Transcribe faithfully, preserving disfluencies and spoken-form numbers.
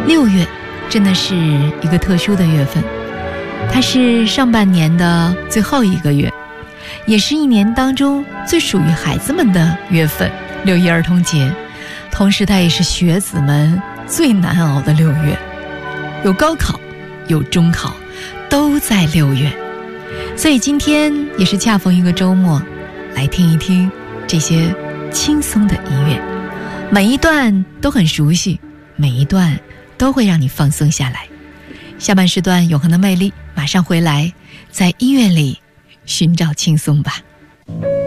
六月真的是一个特殊的月份，它是上半年的最后一个月，也是一年当中最属于孩子们的月份，六一儿童节。同时它也是学子们最难熬的六月，有高考有中考都在六月，所以今天也是恰逢一个周末，来听一听这些轻松的音乐，每一段都很熟悉，每一段都会让你放松下来。下半时段永恒的魅力马上回来，在音乐里寻找轻松吧。